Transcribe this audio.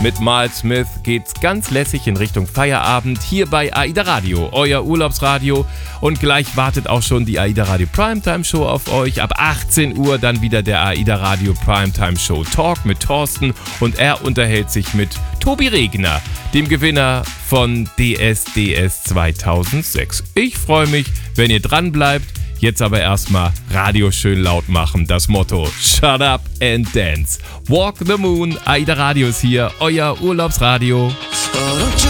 Mit Miles Smith geht's ganz lässig in Richtung Feierabend hier bei AIDA Radio, euer Urlaubsradio. Und gleich wartet auch schon die AIDA Radio Primetime Show auf euch. Ab 18 Uhr dann wieder der AIDA Radio Primetime Show Talk mit Thorsten. Und er unterhält sich mit Tobi Regner, dem Gewinner von DSDS 2006. Ich freue mich, wenn ihr dran bleibt. Jetzt aber erstmal Radio schön laut machen. Das Motto: Shut up and dance. Walk the moon. AIDA Radio ist hier, euer Urlaubsradio.